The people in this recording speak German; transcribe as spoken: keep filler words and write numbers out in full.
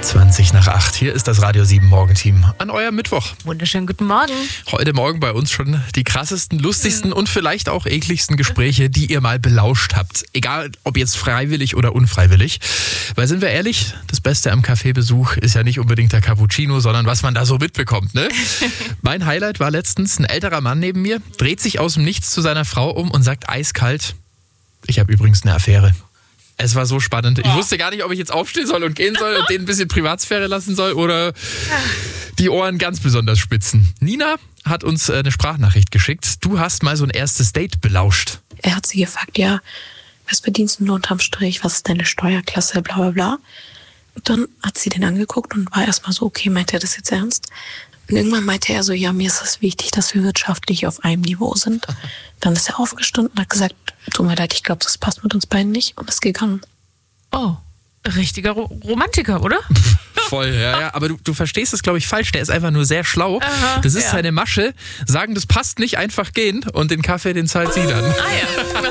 zwanzig nach acht. Hier ist das Radio sieben Morgenteam an eurem Mittwoch. Wunderschönen guten Morgen. Heute Morgen bei uns schon die krassesten, lustigsten und vielleicht auch ekligsten Gespräche, die ihr mal belauscht habt. Egal, ob jetzt freiwillig oder unfreiwillig. Weil, sind wir ehrlich, das Beste am Kaffeebesuch ist ja nicht unbedingt der Cappuccino, sondern was man da so mitbekommt, ne? Mein Highlight war letztens ein älterer Mann neben mir, dreht sich aus dem Nichts zu seiner Frau um und sagt eiskalt: Ich habe übrigens eine Affäre. Es war so spannend. Ich wusste gar nicht, ob ich jetzt aufstehen soll und gehen soll und denen ein bisschen Privatsphäre lassen soll oder die Ohren ganz besonders spitzen. Nina hat uns eine Sprachnachricht geschickt. Du hast mal so ein erstes Date belauscht. Er hat sie gefragt, ja, was verdienst du unterm Strich, was ist deine Steuerklasse, bla bla bla. Und dann hat sie den angeguckt und war erstmal so, okay, meint er das jetzt ernst? Und irgendwann meinte er so, ja, mir ist es wichtig, dass wir wirtschaftlich auf einem Niveau sind. Dann ist er aufgestanden und hat gesagt, tut mir leid, ich glaube, das passt mit uns beiden nicht, und ist gegangen. Oh, richtiger Ro- Romantiker, oder? Voll, ja, ja. Aber du, du verstehst es, glaube ich, falsch. Der ist einfach nur sehr schlau. Aha, das ist ja. seine Masche. Sagen, das passt nicht, einfach gehen. Und den Kaffee, den zahlt sie dann. Ah ja.